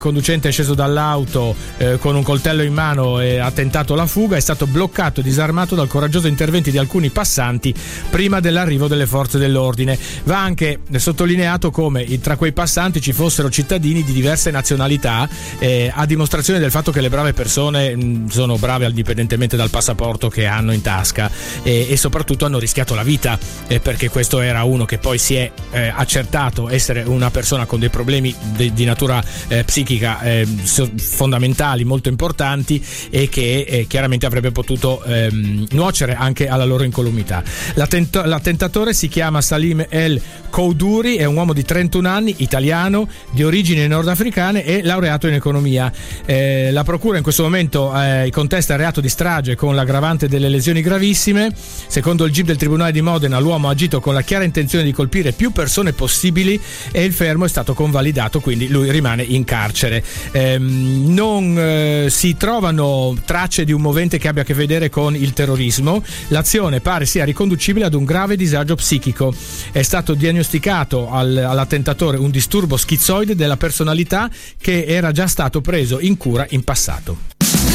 conducente è sceso dall'auto con un coltello in mano e ha tentato la fuga. È stato bloccato e disarmato dal coraggioso intervento di alcuni passanti prima dell'arrivo delle forze dell'ordine. Va anche sottolineato come tra quei passanti ci fossero cittadini di diverse nazionalità, a dimostrazione del fatto che le brave persone sono brave indipendentemente dal passaporto che hanno in tasca, e soprattutto hanno rischiato la vita, perché questo era uno che poi si è accertato essere una persona con dei problemi di natura psichica fondamentali, molto importanti, e che chiaramente avrebbe potuto nuocere anche alla loro incolumità. L'attentatore si chiama Salim El Koudouri, è un uomo di 31 anni, italiano, di origini nordafricane e laureato in economia. La procura in questo momento contesta il reato di strage con l'aggravante delle lesioni gravissime. Secondo il GIP del Tribunale di Modena, l'uomo ha agito con la chiara intenzione di colpire più persone possibili e il fermo è stato convalidato, quindi lui rimane in carcere. Non si trovano tracce di un movente che abbia a che vedere con il terrorismo. L'azione pare sia riconducibile ad un grave disagio psichico. È stato diagnosticato all'attentatore un disturbo schizoide della personalità che era già stato preso in cura in passato.